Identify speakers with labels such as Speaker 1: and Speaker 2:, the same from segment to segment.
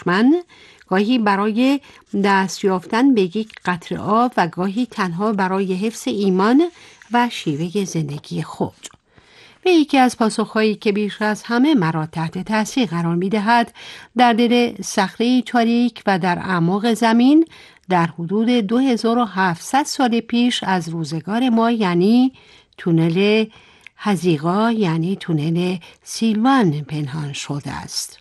Speaker 1: دشمن، گاهی برای دست یافتن به یک قطره آب و گاهی تنها برای حفظ ایمان و شیوه زندگی خود. به یکی از پاسخهایی که بیش از همه مرا تحت تاثیر قرار می‌دهد، در دل صخره تاریک و در اعماق زمین در حدود 2700 سال پیش از روزگار ما، یعنی تونل هزیغا، یعنی تونل سیلوان پنهان شده است.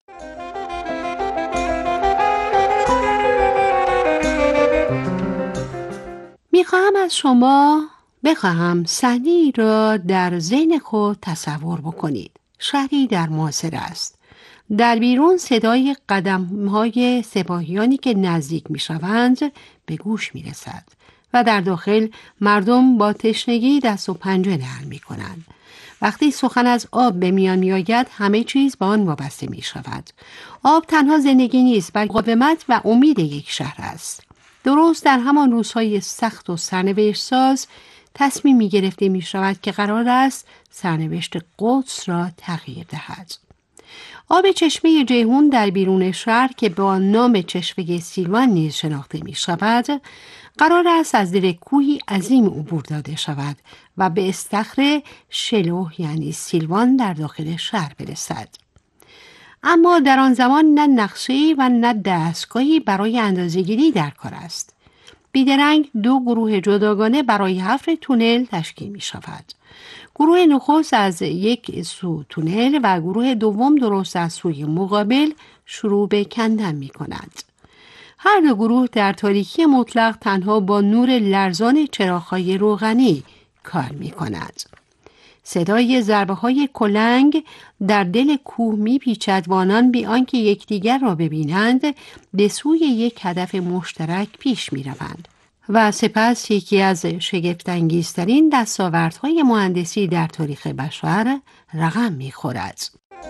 Speaker 1: بخواهم صحنه‌ای را در ذهن خود تصور بکنید. شهری در محاصره است. در بیرون صدای قدم‌های سپاهیانی که نزدیک می‌شوند به گوش می‌رسد و در داخل مردم با تشنگی دست و پنجه نرم می‌کنند. وقتی سخن از آب به میان می‌آید، همه چیز به آن وابسته می‌شود. آب تنها زندگی نیست، بلکه مقاومت و امید یک شهر است. درست در همان روزهای سخت و سرنوشت ساز تصمیمی گرفته می شود که قرار است سرنوشت قدس را تغییر دهد. آب چشمه جیهون در بیرون شهر که با نام چشمه سیلوان نیز شناخته می شود، قرار است از زیر کوهی عظیم عبور داده شود و به استخر شلوه یعنی سیلوان در داخل شهر برسد. اما در آن زمان نه نقشه‌ای و نه دستگاهی برای اندازه‌گیری در کار است. بیدرنگ دو گروه جداگانه برای حفر تونل تشکیل می شود. گروه نخست از یک سو تونل و گروه دوم درست از سوی مقابل شروع به کندن می کند. هر دو گروه در تاریکی مطلق تنها با نور لرزان چراغ‌های روغنی کار می کند. صدای ضربه‌های کلنگ در دل کوه می‌پیچد و آنان بی آنکه یکدیگر را ببینند به سوی یک هدف مشترک پیش می‌روند و سپس یکی از شگفت‌انگیزترین دستاوردهای مهندسی در تاریخ بشر رقم می‌خورد.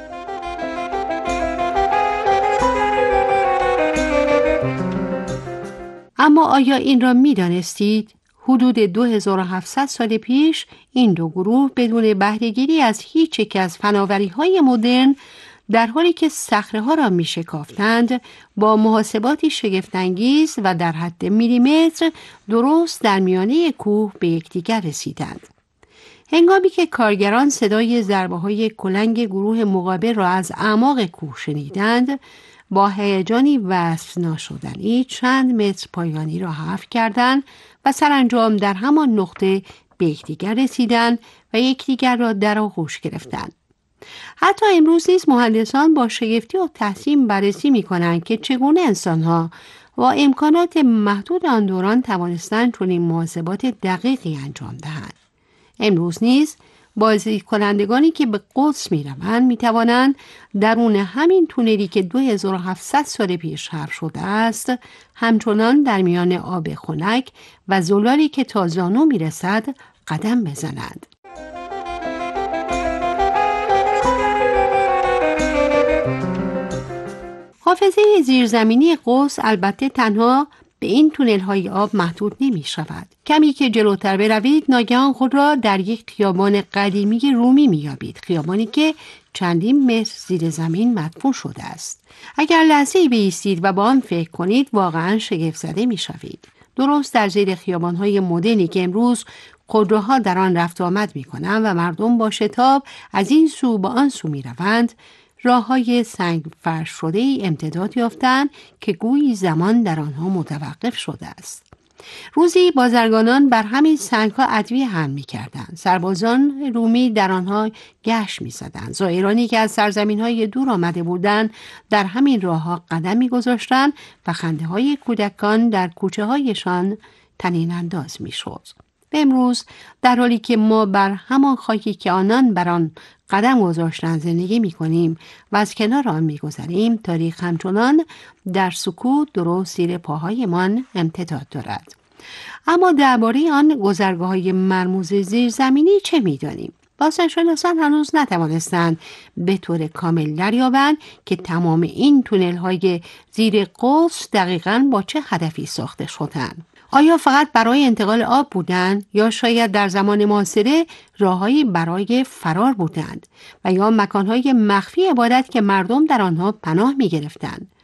Speaker 1: اما آیا این را می‌دانستید؟ حدود 2700 سال پیش این دو گروه بدون بهره‌گیری از هیچ یک از فناوری‌های مدرن، در حالی که صخره‌ها را می‌شکافتند، با محاسباتی شگفت‌انگیز و در حد میلیمتر درست در میانه کوه به یکدیگر رسیدند. هنگامی که کارگران صدای ضربه‌های کلنگ گروه مقابل را از اعماق کوه شنیدند، با هیجانی وصف ناشدنی چند متر پایانی را حفر کردند و سرانجام در همان نقطه به یکدیگر رسیدند و یکدیگر را در آغوش گرفتند. حتی امروز نیز مهندسان با شگفتی و تحسین بررسی می‌کنند که چگونه انسان‌ها با امکانات محدود آن دوران توانستند چنین محاسبات دقیقی انجام دهند. امروز نیز بازدید کنندگانی که به قدس می‌روند می‌توانند درون همین تونلی که 2700 سال پیش حفر شده است، همچنان در میان آب خنک و زلالی که تا زانو می‌رسد قدم بزنند. حافظه زیرزمینی قدس البته تنها به این تونل های آب محدود نمی شود. کمی که جلوتر بروید ناگهان خود را در یک خیابان قدیمی رومی می یابید. خیابانی که چندین متر زیر زمین مدفون شده است. اگر لحظه‌ای بایستید و با آن فکر کنید واقعا شگفت زده می شوید. درست در زیر خیابان های مدرنی که امروز خودروها در آن رفت آمد می کنند و مردم با شتاب از این سو به آن سو می روند، راه‌های سنگ فرش شده ای امتداد یافتند که گویی زمان در آنها متوقف شده است. روزی بازرگانان بر همین سنگ‌ها ادویه حمل می‌کردند. سربازان رومی در آنها گشت می‌زدند. زائرانی که از سرزمین‌های دور آمده بودند در همین راه‌ها قدم می‌گذاشتند و خنده‌های کودکان در کوچه‌هایشان طنین انداز می‌شد. امروز در حالی که ما بر همان خاکی که آنان بر آن قدم گذاشتن زندگی می‌کنیم و از کنار آن می‌گذریم، تاریخ همچنان در سکوت درست زیر پاهایمان امتداد دارد. اما درباره آن گذرگاه‌های مرموز زیرزمینی چه می‌دانیم؟ باستانشناسان هنوز نتوانستند به طور کامل دریابند که تمام این تونل‌های زیر قدس دقیقاً با چه هدفی ساخته شدند. آیا فقط برای انتقال آب بودند یا شاید در زمان معاصره راههایی برای فرار بودند و یا مکانهای مخفی عبادت که مردم در آنها پناه می گرفتند؟